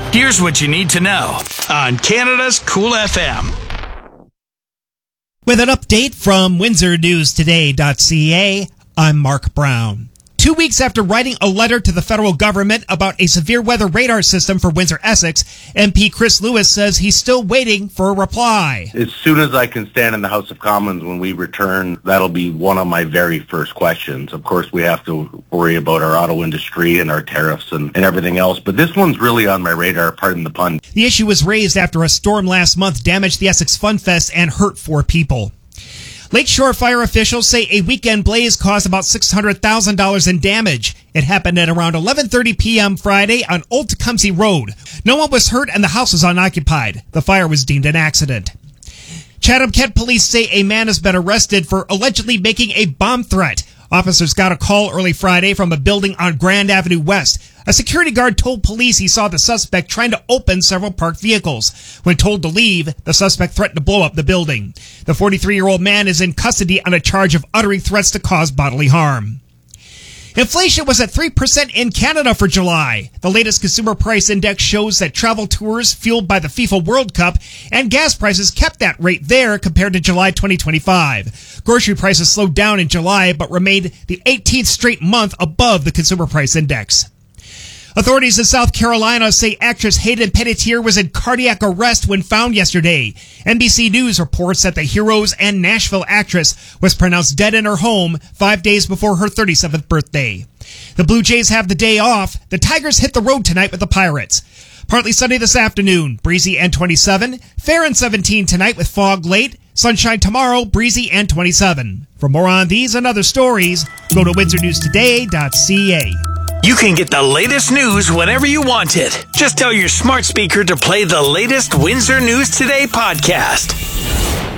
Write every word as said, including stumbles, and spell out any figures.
Here's what you need to know on Canada's Cool F M. With an update from Windsor News Today dot C A, I'm Mark Brown. Two weeks after writing a letter to the federal government about a severe weather radar system for Windsor-Essex, M P Chris Lewis says he's still waiting for a reply. As soon as I can stand in the House of Commons when we return, that'll be one of my very first questions. Of course, we have to worry about our auto industry and our tariffs and, and everything else, but this one's really on my radar, pardon the pun. The issue was raised after a storm last month damaged the Essex Fun Fest and hurt four people. Lakeshore fire officials say a weekend blaze caused about six hundred thousand dollars in damage. It happened at around eleven thirty p.m. Friday on Old Tecumseh Road. No one was hurt and the house was unoccupied. The fire was deemed an accident. Chatham-Kent police say a man has been arrested for allegedly making a bomb threat. Officers got a call early Friday from a building on Grand Avenue West. A security guard told police he saw the suspect trying to open several parked vehicles. When told to leave, the suspect threatened to blow up the building. The forty-three-year-old man is in custody on a charge of uttering threats to cause bodily harm. Inflation was at three percent in Canada for July. The latest consumer price index shows that travel tours fueled by the FIFA World Cup and gas prices kept that rate there compared to July twenty twenty-five. Grocery prices slowed down in July but remained the eighteenth straight month above the consumer price index. Authorities in South Carolina say actress Hayden Panettiere was in cardiac arrest when found yesterday. N B C News reports that the Heroes and Nashville actress was pronounced dead in her home five days before her thirty-seventh birthday. The Blue Jays have the day off. The Tigers hit the road tonight with the Pirates. Partly sunny this afternoon, breezy and twenty-seven. Fair and seventeen tonight with fog late. Sunshine tomorrow, breezy and twenty-seven. For more on these and other stories, go to Windsor News Today dot C A. You can get the latest news whenever you want it. Just tell your smart speaker to play the latest Windsor News Today podcast.